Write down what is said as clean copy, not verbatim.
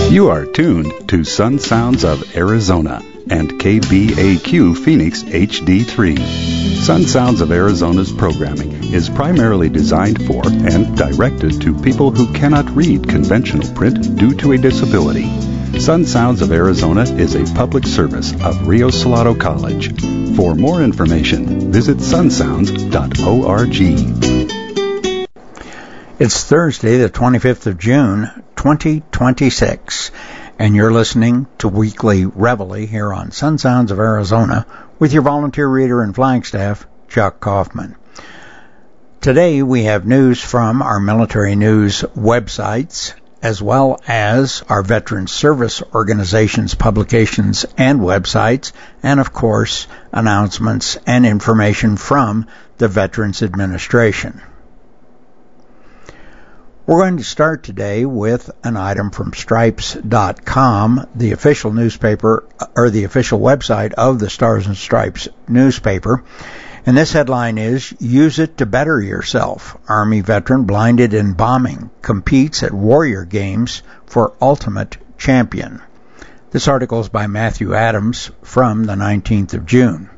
You are tuned to Sun Sounds of Arizona and KBAQ Phoenix HD3. Sun Sounds of Arizona's programming is primarily designed for and directed to people who cannot read conventional print due to a disability. Sun Sounds of Arizona is a public service of Rio Salado College. For more information, visit sunsounds.org. It's Thursday, the 25th of June, 2026, and you're listening to Weekly Reveille here on Sun Sounds of Arizona with your volunteer reader in Flagstaff, Chuck Kaufman. Today we have news from our military news websites, as well as our veteran service organizations' publications and websites, and of course, announcements and information from the Veterans Administration. We're going to start today with an item from Stripes.com, the official newspaper, or the official website of the Stars and Stripes newspaper. And this headline is, Use It to Better Yourself. Army veteran blinded in bombing competes at Warrior Games for Ultimate Champion. This article is by Matthew Adams from the 19th of June.